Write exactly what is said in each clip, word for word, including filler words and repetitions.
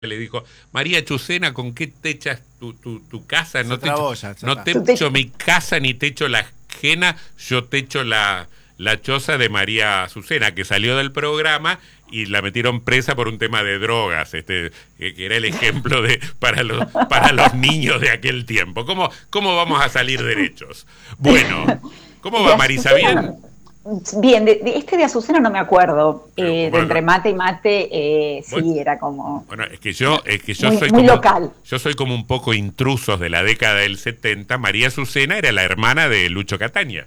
le dijo, María Chucena, ¿con qué techas tu, tu, tu casa? No, techo, ya, ya no está. techo mi casa ni techo la ajena, yo techo la, la choza de María Azucena, que salió del programa y la metieron presa por un tema de drogas, este, que, que era el ejemplo de para los, para los niños de aquel tiempo. ¿Cómo, cómo vamos a salir derechos? Bueno, ¿cómo De va Marisa? Azucena, ¿Bien? bien, de, de este de Azucena no me acuerdo. Pero Eh, de bueno, entre mate y mate, eh, bueno, sí, era como Bueno, es que yo, es que yo muy, soy muy como, local. yo soy como un poco intrusos de la década del setenta. María Azucena era la hermana de Lucho Catania.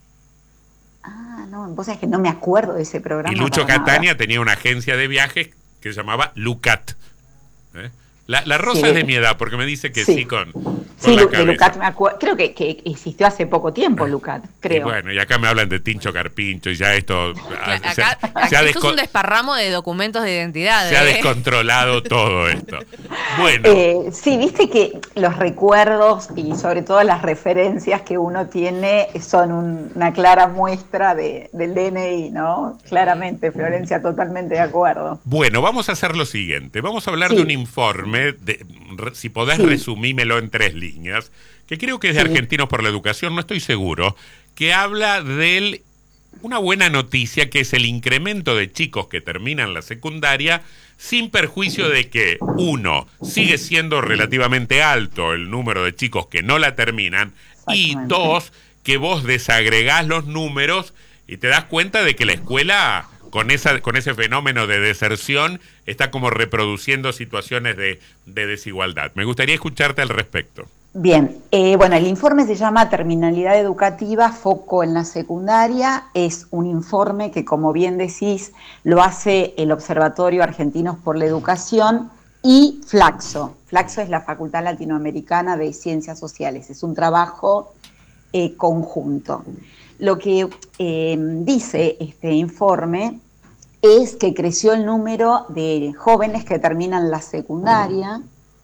Ah, no, vos sabés que no me acuerdo de ese Y programa Lucho para nada. Catania tenía una agencia de viajes que se llamaba Lucat. ¿Eh? La, la Sí, Rosa es de mi de, edad, porque me dice que sí sí, con, con sí, la Lu- de cabeza. Lucat me acuerdo. Creo que, que existió hace poco tiempo, Lucat, Y creo. bueno, y acá me hablan de Tincho Carpincho y ya esto ah, Cla- se, Acá, se ha acá- esto es un desco- desparramo de documentos de identidad. se ha ¿eh? descontrolado todo esto. Bueno, Eh, sí, viste que los recuerdos y sobre todo las referencias que uno tiene son un- una clara muestra de, del D N I, ¿no? Claramente, Florencia, totalmente de acuerdo. Bueno, vamos a hacer lo siguiente. Vamos a hablar de un Sí, informe, de, re- si podés sí, resumímelo en tres líneas, que creo que es de sí. Argentinos por la Educación, no estoy seguro, que habla de una buena noticia, que es el incremento de chicos que terminan la secundaria, sin perjuicio de que, uno, sigue siendo relativamente alto el número de chicos que no la terminan, y Exactamente. dos, que vos desagregás los números y te das cuenta de que la escuela, con esa con ese fenómeno de deserción, está como reproduciendo situaciones de, de desigualdad. Me gustaría escucharte al respecto. Bien, eh, bueno, el informe se llama Terminalidad Educativa, Foco en la Secundaria. Es un informe que, como bien decís, lo hace el Observatorio Argentinos por la Educación y Flaxo. Flaxo es la Facultad Latinoamericana de Ciencias Sociales. Es un trabajo eh, conjunto. Lo que eh, dice este informe es que creció el número de jóvenes que terminan la secundaria,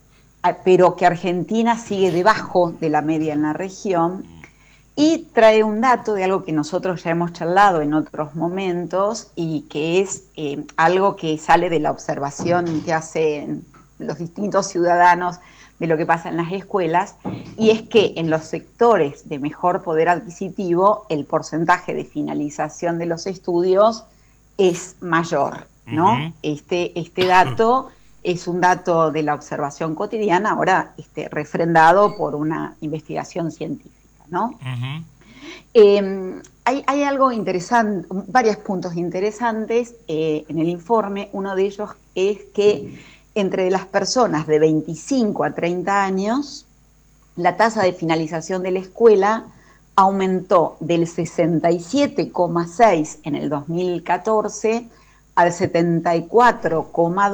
pero que Argentina sigue debajo de la media en la región, y trae un dato de algo que nosotros ya hemos charlado en otros momentos y que es eh, algo que sale de la observación que hacen los distintos ciudadanos de lo que pasa en las escuelas, y es que en los sectores de mejor poder adquisitivo el porcentaje de finalización de los estudios es mayor, ¿no? Ujú. Este, este dato es un dato de la observación cotidiana, ahora este, refrendado por una investigación científica, ¿no? Ujú. Eh, hay, hay algo interesante, varios puntos interesantes eh, en el informe. Uno de ellos es que entre las personas de veinticinco a treinta años, la tasa de finalización de la escuela aumentó del sesenta y siete coma seis en el dos mil catorce al setenta y cuatro coma dos